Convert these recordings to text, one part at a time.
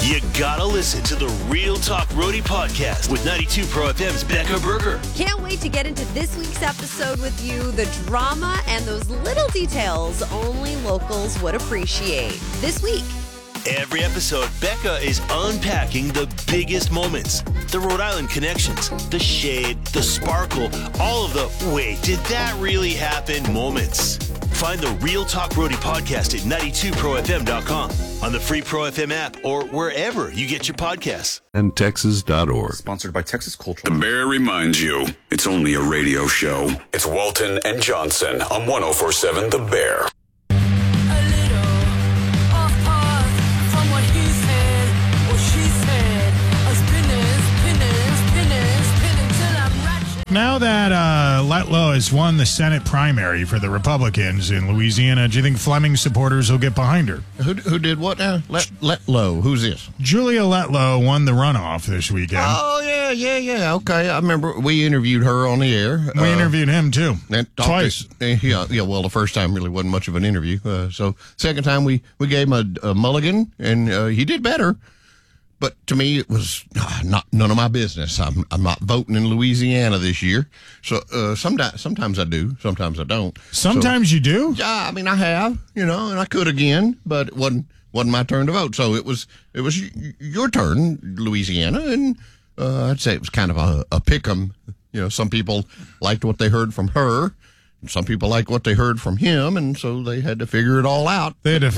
You gotta listen to the Real Talk Roadie podcast with 92 Pro FM's Becca Berger. Can't wait to get into this week's episode with you. The drama and those little details only locals would appreciate. This week. Every episode, Becca is unpacking the biggest moments, the Rhode Island connections, the shade, the sparkle, all of the wait, did that really happen moments. Find the Real Talk Roadie podcast at 92profm.com, on the free Pro FM app, or wherever you get your podcasts. And Texas.org. Sponsored by Texas Cultural. The Bear reminds you, it's only a radio show. It's Walton and Johnson on 104.7 The Bear. Now that Letlow has won the Senate primary for the Republicans in Louisiana, do you think Fleming supporters will get behind her? Who did what now? Letlow. Who's this? Julia Letlow won the runoff this weekend. Oh, yeah. Okay, I remember we interviewed her on the air. We interviewed him, too. Twice. Yeah, well, the first time really wasn't much of an interview. So second time we gave him a mulligan, and he did better. But to me, it was none of my business. I'm not voting in Louisiana this year. So sometimes I do, sometimes I don't. Sometimes you do? Yeah, I mean I have, and I could again, but it wasn't my turn to vote. So it was your turn, Louisiana, and I'd say it was kind of a pick-em. Some people liked what they heard from her. Some people like what they heard from him, and so they had to figure it all out.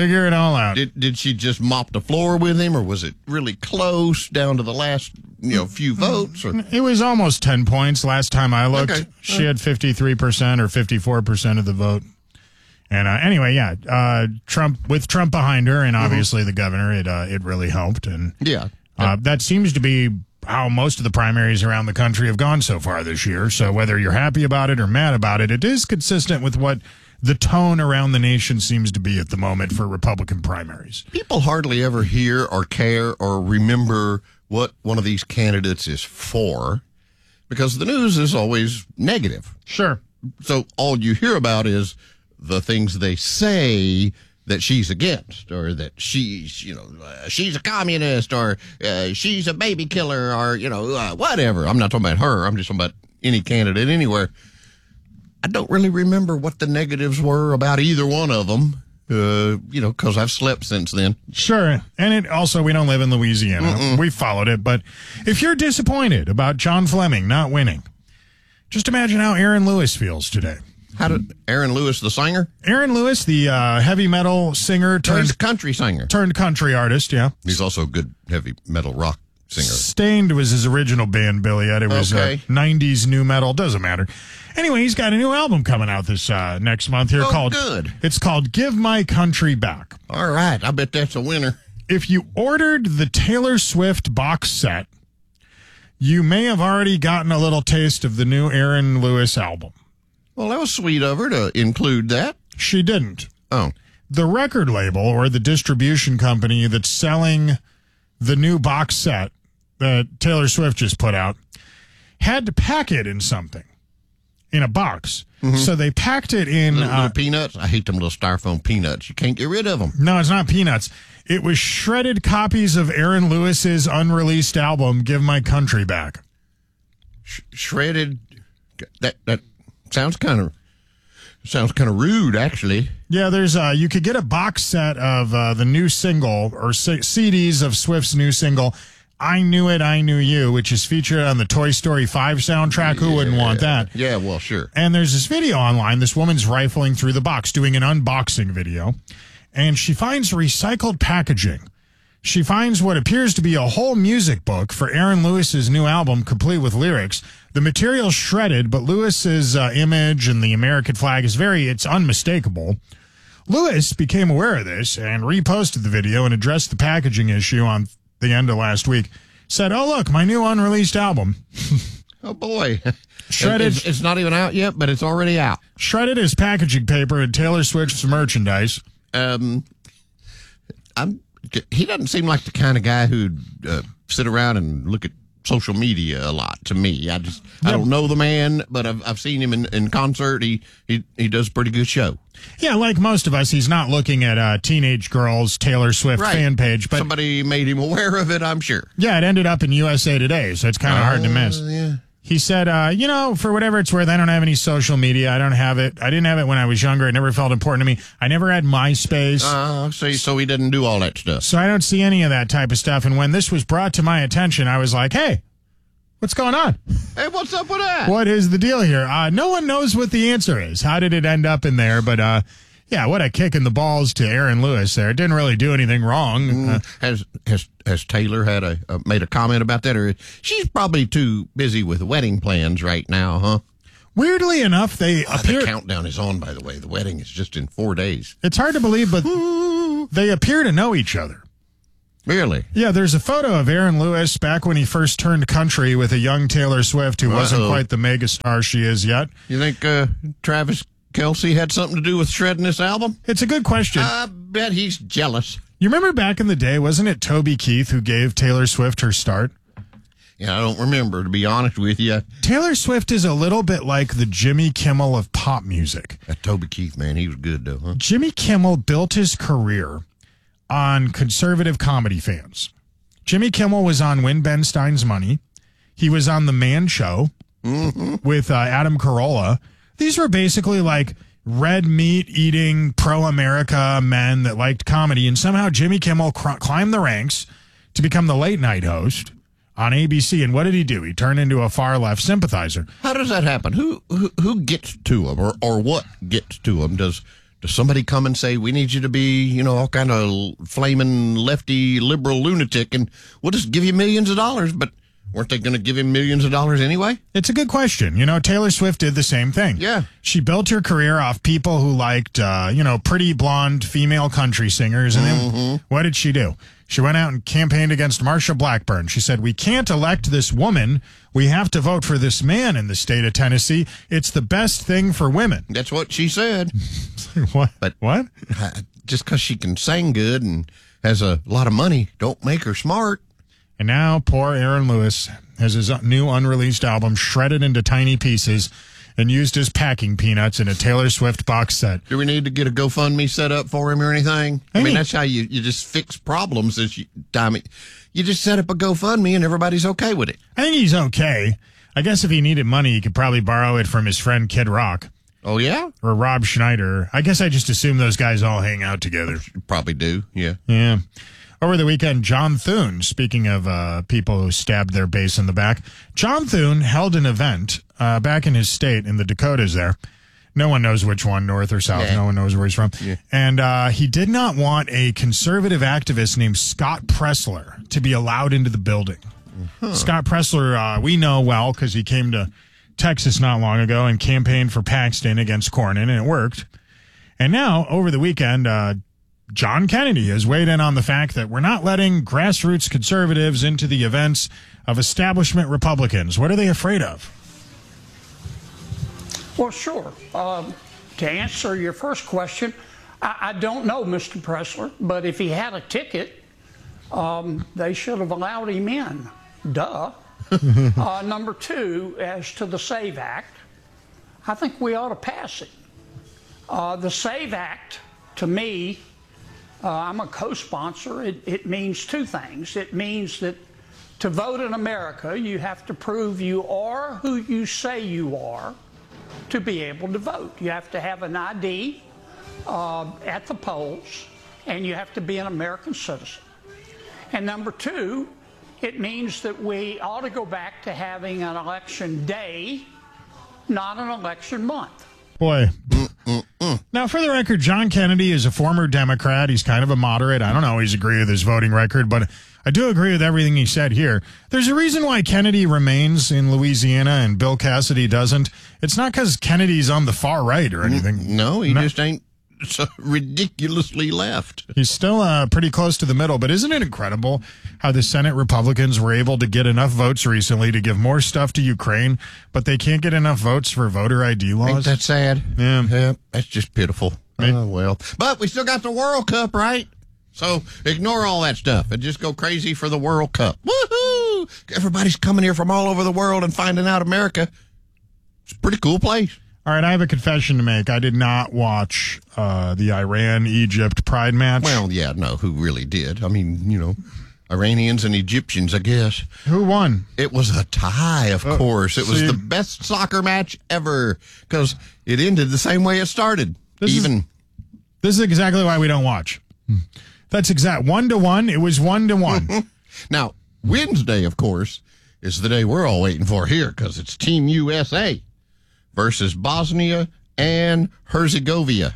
Did she just mop the floor with him, or was it really close down to the last few votes? Or? It was almost 10 points last time I looked. Okay. She had 53% or 54% of the vote. And anyway, Trump behind her, and obviously the governor, it really helped. And that seems to be how most of the primaries around the country have gone so far this year. So whether you're happy about it or mad about it, it is consistent with what the tone around the nation seems to be at the moment for Republican primaries. People hardly ever hear or care or remember what one of these candidates is for, because the news is always negative. Sure. So all you hear about is the things they say that she's against, or that she's a communist, or she's a baby killer, or, whatever. I'm not talking about her. I'm just talking about any candidate anywhere. I don't really remember what the negatives were about either one of them, because I've slept since then. Sure. And we don't live in Louisiana. Mm-mm. We followed it. But if you're disappointed about John Fleming not winning, just imagine how Aaron Lewis feels today. How did Aaron Lewis, the singer? Aaron Lewis, the heavy metal singer turned country singer. Turned country artist, yeah. He's also a good heavy metal rock singer. Stained was his original band, Billy. It was 90s new metal. Doesn't matter. Anyway, he's got a new album coming out this next month here It's called Give My Country Back. All right. I bet that's a winner. If you ordered the Taylor Swift box set, you may have already gotten a little taste of the new Aaron Lewis album. Well, that was sweet of her to include that. She didn't. Oh. The record label, or the distribution company that's selling the new box set that Taylor Swift just put out, had to pack it in something, in a box. Mm-hmm. So they packed it in... Little peanuts? I hate them little styrofoam peanuts. You can't get rid of them. No, it's not peanuts. It was shredded copies of Aaron Lewis's unreleased album, Give My Country Back. Shredded... That sounds kind of rude, actually. Yeah, there's you could get a box set of the new single, or CDs of Swift's new single, I Knew It, I Knew You, which is featured on the Toy Story 5 soundtrack. Who wouldn't want that? Yeah, well, sure. And there's this video online. This woman's rifling through the box, doing an unboxing video, and she finds recycled packaging. She finds what appears to be a whole music book for Aaron Lewis's new album, complete with lyrics. The material's shredded, but Lewis's image and the American flag it's unmistakable. Lewis became aware of this and reposted the video and addressed the packaging issue on the end of last week. Said, "Oh, look, my new unreleased album." Oh, boy. Shredded. It's not even out yet, but it's already out. Shredded as packaging paper and Taylor Swift's merchandise. He doesn't seem like the kind of guy who'd sit around and look at social media a lot to me. I don't know the man, but I've seen him in concert. He does a pretty good show. Yeah, like most of us, he's not looking at a teenage girl's Taylor Swift fan page. But somebody made him aware of it, I'm sure. Yeah, it ended up in USA Today, so it's kind of hard to miss. Yeah. He said, for whatever it's worth, I don't have any social media. I don't have it. I didn't have it when I was younger. It never felt important to me. I never had MySpace. So he didn't do all that stuff. So I don't see any of that type of stuff. And when this was brought to my attention, I was like, hey, what's going on? Hey, what's up with that? What is the deal here? No one knows what the answer is. How did it end up in there? But, yeah, what a kick in the balls to Aaron Lewis there. It didn't really do anything wrong. Has Taylor had made a comment about that? Or she's probably too busy with wedding plans right now, huh? Weirdly enough, they appear... The countdown is on, by the way. The wedding is just in 4 days. It's hard to believe, but they appear to know each other. Really? Yeah, there's a photo of Aaron Lewis back when he first turned country with a young Taylor Swift who wasn't quite the megastar she is yet. You think Travis Kelce had something to do with shredding this album? It's a good question. I bet he's jealous. You remember back in the day, wasn't it Toby Keith who gave Taylor Swift her start? Yeah, I don't remember, to be honest with you. Taylor Swift is a little bit like the Jimmy Kimmel of pop music. That Toby Keith, man, he was good, though, huh? Jimmy Kimmel built his career on conservative comedy fans. Jimmy Kimmel was on Win Ben Stein's Money. He was on The Man Show with Adam Carolla. These were basically like red meat eating pro-America men that liked comedy, and somehow Jimmy Kimmel climbed the ranks to become the late night host on ABC. And what did he do? He turned into a far left sympathizer. How does that happen? Who gets to him, or what gets to him? Does somebody come and say, we need you to be, all kind of flaming lefty liberal lunatic, and we'll just give you millions of dollars? But weren't they going to give him millions of dollars anyway? It's a good question. Taylor Swift did the same thing. Yeah. She built her career off people who liked, pretty blonde female country singers. And then what did she do? She went out and campaigned against Marsha Blackburn. She said, we can't elect this woman. We have to vote for this man in the state of Tennessee. It's the best thing for women. That's what she said. What? But what? Just because she can sing good and has a lot of money, don't make her smart. And now poor Aaron Lewis has his new unreleased album shredded into tiny pieces and used as packing peanuts in a Taylor Swift box set. Do we need to get a GoFundMe set up for him or anything? I mean, that's how you just fix problems. You just set up a GoFundMe and everybody's okay with it. I think he's okay. I guess if he needed money, he could probably borrow it from his friend Kid Rock. Oh, yeah? Or Rob Schneider. I guess I just assume those guys all hang out together. Probably do, yeah. Yeah. Over the weekend, John Thune, speaking of people who stabbed their base in the back, John Thune held an event back in his state in the Dakotas there. No one knows which one, north or south. Yeah. No one knows where he's from. Yeah. And he did not want a conservative activist named Scott Pressler to be allowed into the building. Scott Pressler, we know well because he came to Texas not long ago and campaigned for Paxton against Cornyn, and it worked. And now, over the weekend, John Kennedy has weighed in on the fact that we're not letting grassroots conservatives into the events of establishment Republicans. What are they afraid of? Well, sure. To answer your first question, I don't know Mr. Pressler, but if he had a ticket, they should have allowed him in. Duh. Number two, as to the SAVE Act, I think we ought to pass it. The SAVE Act, to me, I'm a co-sponsor. It means two things. It means that to vote in America, you have to prove you are who you say you are to be able to vote. You have to have an ID at the polls, and you have to be an American citizen. And number two, it means that we ought to go back to having an election day, not an election month. Boy. Now, for the record, John Kennedy is a former Democrat. He's kind of a moderate. I don't always agree with his voting record, but I do agree with everything he said here. There's a reason why Kennedy remains in Louisiana and Bill Cassidy doesn't. It's not because Kennedy's on the far right or anything. No, he just ain't so ridiculously left. He's still pretty close to the middle, but isn't it incredible how the Senate Republicans were able to get enough votes recently to give more stuff to Ukraine, but they can't get enough votes for voter ID laws? Ain't that sad? Yeah. That's just pitiful. Oh, well. But we still got the World Cup, right? So ignore all that stuff and just go crazy for the World Cup. Woohoo! woo! Everybody's coming here from all over the world and finding out America. It's a pretty cool place. All right, I have a confession to make. I did not watch the Iran-Egypt Pride match. Well, yeah, no, who really did? I mean, Iranians and Egyptians, I guess. Who won? It was a tie, of course. It was the best soccer match ever because it ended the same way it started. This is exactly why we don't watch. That's exact 1-1. It was 1-1. Now, Wednesday, of course, is the day we're all waiting for here because it's Team USA versus Bosnia and Herzegovina.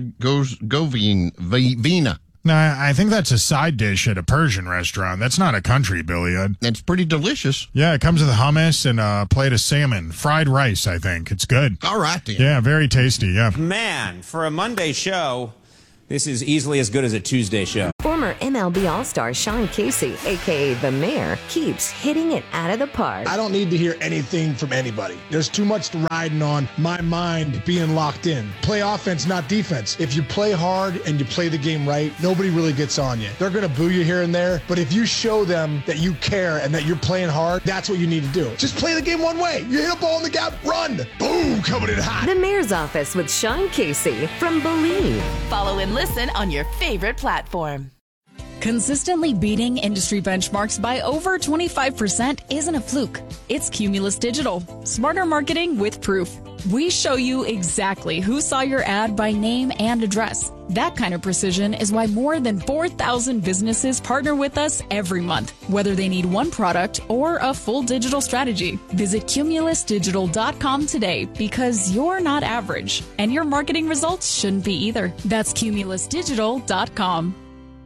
Now, I think that's a side dish at a Persian restaurant. That's not a country, Billy. It's pretty delicious. Yeah, it comes with hummus and a plate of salmon. Fried rice, I think. It's good. All right, then. Yeah, very tasty, yeah. Man, for a Monday show, this is easily as good as a Tuesday show. Former MLB All-Star Sean Casey, a.k.a. The Mayor, keeps hitting it out of the park. I don't need to hear anything from anybody. There's too much riding on my mind being locked in. Play offense, not defense. If you play hard and you play the game right, nobody really gets on you. They're going to boo you here and there, but if you show them that you care and that you're playing hard, that's what you need to do. Just play the game one way. You hit a ball in the gap, run. Boom, coming in hot. The Mayor's Office with Sean Casey from Believe. Follow and listen on your favorite platform. Consistently beating industry benchmarks by over 25% isn't a fluke. It's Cumulus Digital. Smarter marketing with proof. We show you exactly who saw your ad by name and address. That kind of precision is why more than 4,000 businesses partner with us every month, whether they need one product or a full digital strategy. Visit cumulusdigital.com today because you're not average, and your marketing results shouldn't be either. That's cumulusdigital.com.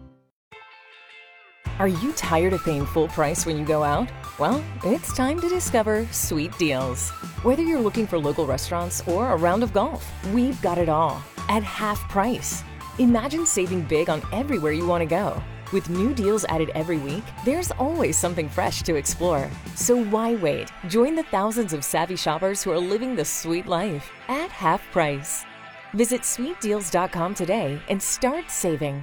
Are you tired of paying full price when you go out? Well, it's time to discover Sweet Deals. Whether you're looking for local restaurants or a round of golf, we've got it all at half price. Imagine saving big on everywhere you want to go. With new deals added every week, there's always something fresh to explore. So why wait? Join the thousands of savvy shoppers who are living the sweet life at half price. Visit sweetdeals.com today and start saving.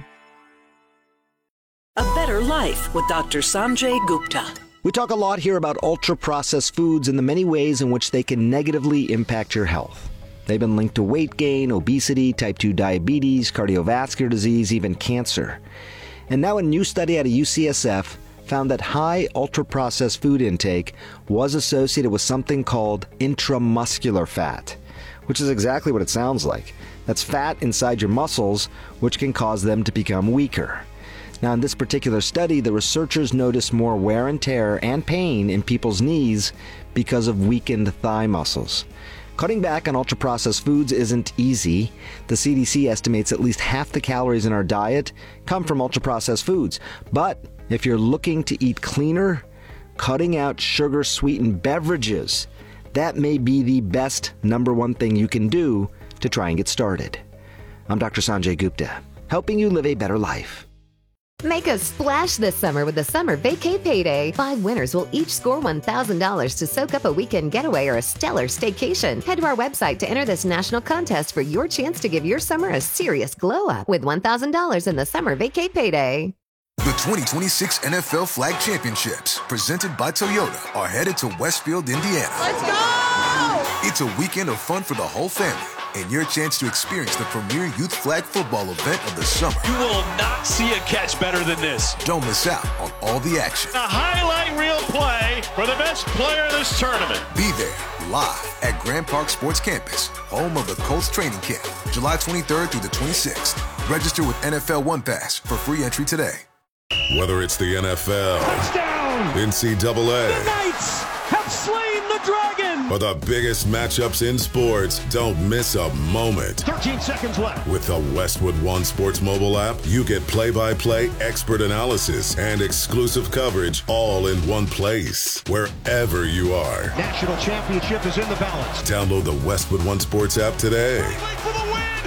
A Better Life with Dr. Sanjay Gupta. We talk a lot here about ultra-processed foods and the many ways in which they can negatively impact your health. They've been linked to weight gain, obesity, type 2 diabetes, cardiovascular disease, even cancer. And now a new study out of UCSF found that high ultra-processed food intake was associated with something called intramuscular fat, which is exactly what it sounds like. That's fat inside your muscles, which can cause them to become weaker. Now, in this particular study, the researchers noticed more wear and tear and pain in people's knees because of weakened thigh muscles. Cutting back on ultra-processed foods isn't easy. The CDC estimates at least half the calories in our diet come from ultra-processed foods. But if you're looking to eat cleaner, cutting out sugar-sweetened beverages, that may be the best number one thing you can do to try and get started. I'm Dr. Sanjay Gupta, helping you live a better life. Make a splash this summer with the Summer Vacay Payday. 5 winners will each score $1,000 to soak up a weekend getaway or a stellar staycation. Head to our website to enter this national contest for your chance to give your summer a serious glow up with $1,000 in the Summer Vacay Payday. The 2026 NFL Flag Championships, presented by Toyota, are headed to Westfield, Indiana. Let's go! It's a weekend of fun for the whole family and your chance to experience the premier youth flag football event of the summer. You will not see a catch better than this. Don't miss out on all the action. A highlight reel play for the best player of this tournament. Be there live at Grand Park Sports Campus, home of the Colts training camp, July 23rd through the 26th. Register with NFL One Pass for free entry today. Whether it's the NFL, touchdown, NCAA, the Knights have slain the dragon, or the biggest matchups in sports, don't miss a moment. 13 seconds left. With the Westwood One Sports mobile app, you get play-by-play expert analysis and exclusive coverage all in one place, wherever you are. National championship is in the balance. Download the Westwood One Sports app today. For the win.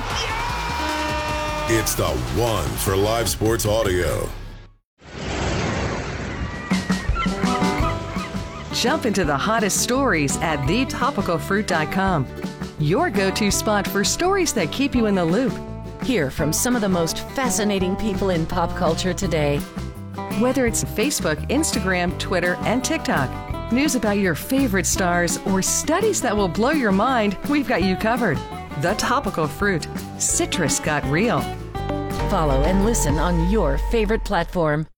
Yeah! It's the one for live sports audio. Jump into the hottest stories at thetopicalfruit.com. Your go-to spot for stories that keep you in the loop. Hear from some of the most fascinating people in pop culture today. Whether it's Facebook, Instagram, Twitter, and TikTok, news about your favorite stars, or studies that will blow your mind, we've got you covered. The Topical Fruit. Citrus got real. Follow and listen on your favorite platform.